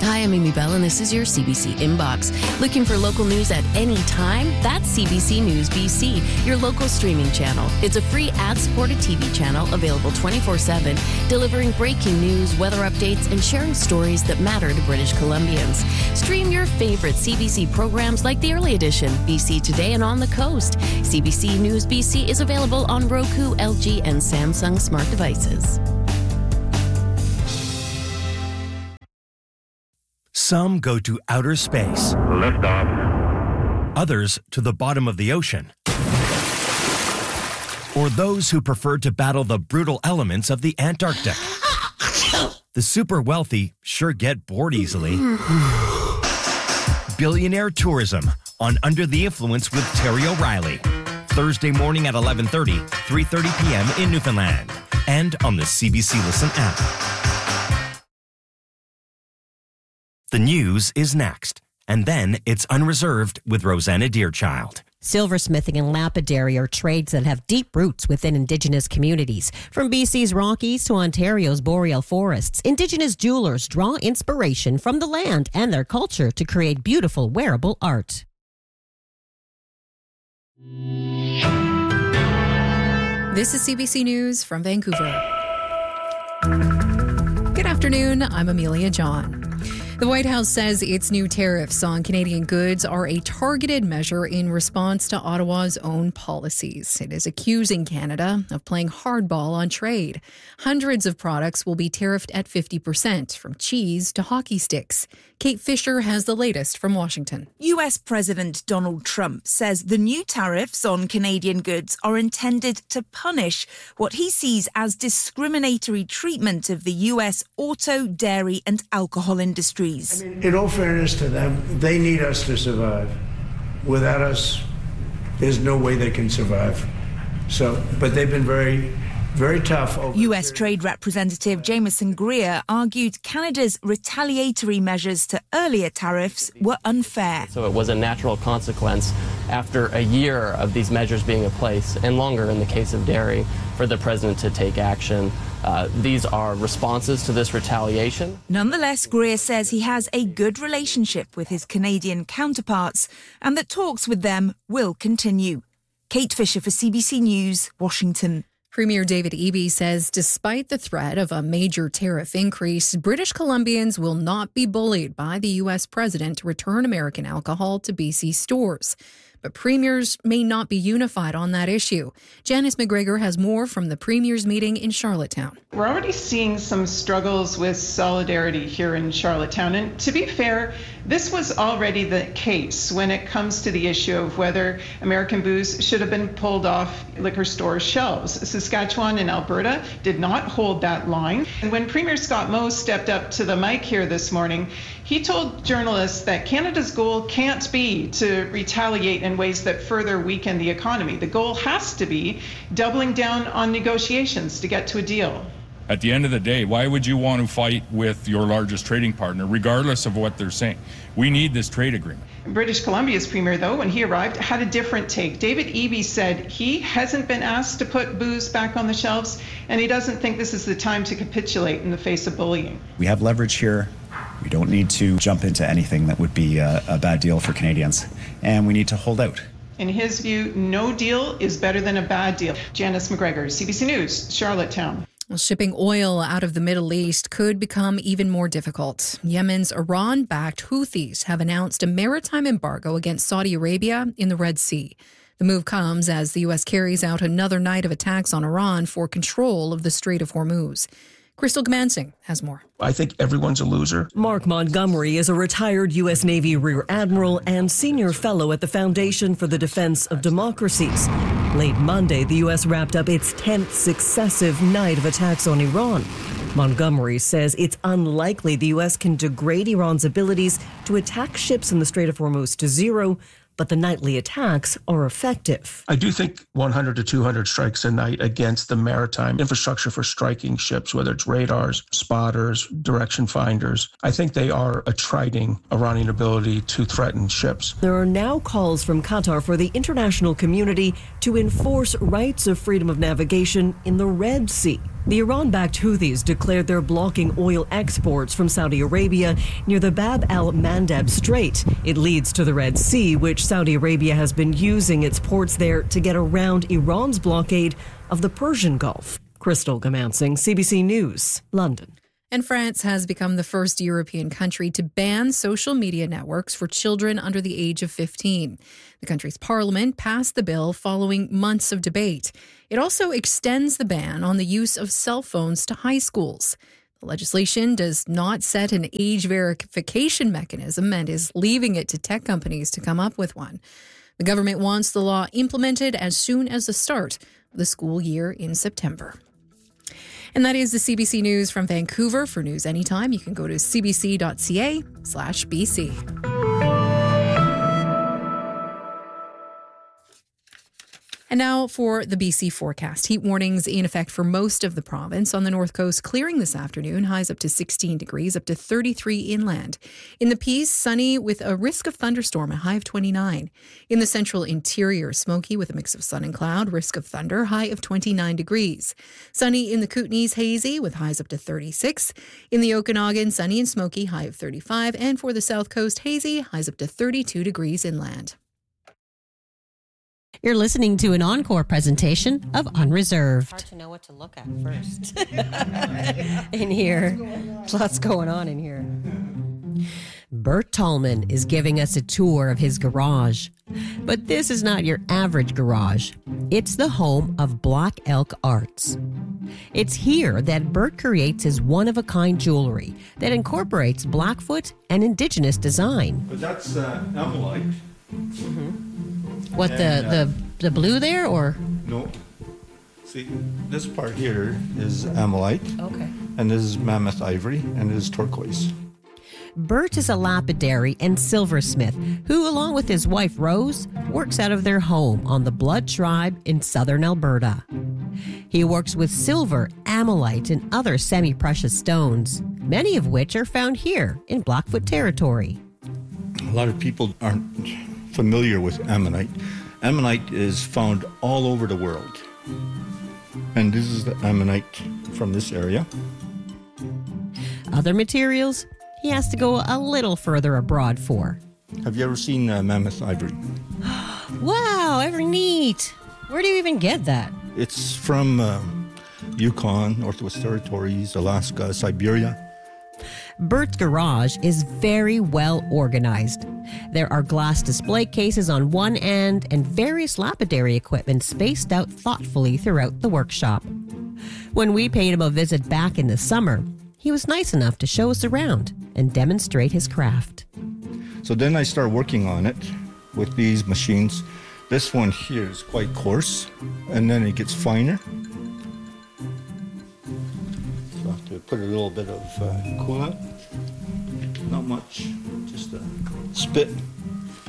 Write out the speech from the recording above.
Hi, I'm Amy Bell, and this is your CBC Inbox. Looking for local news at any time? That's CBC News BC, your local streaming channel. It's a free ad-supported TV channel available 24/7, delivering breaking news, weather updates, and sharing stories that matter to British Columbians. Stream your favorite CBC programs like The Early Edition, BC Today, and On the Coast. CBC News BC is available on Roku, LG, and Samsung smart devices. Some go to outer space. Liftoff. Others to the bottom of the ocean. Or those who prefer to battle the brutal elements of the Antarctic. The super wealthy sure get bored easily. Billionaire tourism on Under the Influence with Terry O'Reilly. Thursday morning at 11:30, 3:30 p.m. in Newfoundland. And on the CBC Listen app. The news is next, and then it's Unreserved with Rosanna Deerchild. Silversmithing and lapidary are trades that have deep roots within Indigenous communities. From BC's Rockies to Ontario's boreal forests, Indigenous jewelers draw inspiration from the land and their culture to create beautiful wearable art. This is CBC News from Vancouver. Good afternoon, I'm Amelia John. The White House says its new tariffs on Canadian goods are a targeted measure in response to Ottawa's own policies. It is accusing Canada of playing hardball on trade. Hundreds of products will be tariffed at 50%, from cheese to hockey sticks. Kate Fisher has the latest from Washington. US President Donald Trump says the new tariffs on Canadian goods are intended to punish what he sees as discriminatory treatment of the US auto, dairy and alcohol industries. I mean, in all fairness to them, they need us to survive. Without us, there's no way they can survive. But they've been very tough. US Trade Representative Jameson Greer argued Canada's retaliatory measures to earlier tariffs were unfair. So it was a natural consequence after a year of these measures being in place, and longer in the case of dairy, for the president to take action. These are responses to this retaliation. Nonetheless, Greer says he has a good relationship with his Canadian counterparts and that talks with them will continue. Kate Fisher for CBC News, Washington. Premier David Eby says despite the threat of a major tariff increase, British Columbians will not be bullied by the U.S. president to return American alcohol to BC stores. But premiers may not be unified on that issue. Janice McGregor has more from the premiers meeting in Charlottetown. We're already seeing some struggles with solidarity here in Charlottetown. And to be fair, this was already the case when it comes to the issue of whether American booze should have been pulled off liquor store shelves. Saskatchewan and Alberta did not hold that line. And when Premier Scott Moe stepped up to the mic here this morning, he told journalists that Canada's goal can't be to retaliate in ways that further weaken the economy. The goal has to be doubling down on negotiations to get to a deal. At the end of the day, why would you want to fight with your largest trading partner, regardless of what they're saying? We need this trade agreement. British Columbia's premier, though, when he arrived, had a different take. David Eby said he hasn't been asked to put booze back on the shelves, and he doesn't think this is the time to capitulate in the face of bullying. We have leverage here. We don't need to jump into anything that would be a bad deal for Canadians, and we need to hold out. In his view, no deal is better than a bad deal. Janice McGregor, CBC News, Charlottetown. Shipping oil out of the Middle East could become even more difficult. Yemen's Iran-backed Houthis have announced a maritime embargo against Saudi Arabia in the Red Sea. The move comes as the U.S. carries out another night of attacks on Iran for control of the Strait of Hormuz. Crystal Gmansing has more. I think everyone's a loser. Mark Montgomery is a retired U.S. Navy Rear Admiral and senior fellow at the Foundation for the Defense of Democracies. Late Monday, the U.S. wrapped up its 10th successive night of attacks on Iran. Montgomery says it's unlikely the U.S. can degrade Iran's abilities to attack ships in the Strait of Hormuz to zero, but the nightly attacks are effective. I do think 100 to 200 strikes a night against the maritime infrastructure for striking ships, whether it's radars, spotters, direction finders, I think they are attriting Iranian ability to threaten ships. There are now calls from Qatar for the international community to enforce rights of freedom of navigation in the Red Sea. The Iran-backed Houthis declared they're blocking oil exports from Saudi Arabia near the Bab al-Mandab Strait. It leads to the Red Sea, which Saudi Arabia has been using its ports there to get around Iran's blockade of the Persian Gulf. Crystal Gamansing, CBC News, London. And France has become the first European country to ban social media networks for children under the age of 15. The country's parliament passed the bill following months of debate. It also extends the ban on the use of cell phones to high schools. The legislation does not set an age verification mechanism and is leaving it to tech companies to come up with one. The government wants the law implemented as soon as the start of the school year in September. And that is the CBC News from Vancouver. For news anytime, you can go to cbc.ca/BC. And now for the BC forecast. Heat warnings in effect for most of the province. On the north coast, clearing this afternoon, highs up to 16 degrees, up to 33 inland. In the Peace, sunny with a risk of thunderstorm, a high of 29. In the central interior, smoky with a mix of sun and cloud, risk of thunder, high of 29 degrees. Sunny in the Kootenays, hazy with highs up to 36. In the Okanagan, sunny and smoky, high of 35. And for the south coast, hazy, highs up to 32 degrees inland. You're listening to an encore presentation of Unreserved. Hard to know what to look at first. In here. Lots going on in here. Bert Tallman is giving us a tour of his garage. But this is not your average garage. It's the home of Black Elk Arts. It's here that Bert creates his one-of-a-kind jewelry that incorporates Blackfoot and Indigenous design. But that's Amalite. Mm-hmm. What, the blue there, or? No. See, this part here is Amalite. Okay. And this is Mammoth Ivory, and this is turquoise. Bert is a lapidary and silversmith who, along with his wife Rose, works out of their home on the Blood Tribe in southern Alberta. He works with silver, amalite, and other semi-precious stones, many of which are found here in Blackfoot territory. A lot of people aren't familiar with ammonite. Ammonite is found all over the world. And this is the ammonite from this area. Other materials he has to go a little further abroad for. Have you ever seen Mammoth Ivory? Wow, ever neat. Where do you even get that? It's from Yukon, Northwest Territories, Alaska, Siberia. Bert's garage is very well organized. There are glass display cases on one end and various lapidary equipment spaced out thoughtfully throughout the workshop. When we paid him a visit back in the summer, he was nice enough to show us around and demonstrate his craft. So then I start working on it with these machines. This one here is quite coarse, and then it gets finer. So I have to put a little bit of coolant. Not much, just a spit.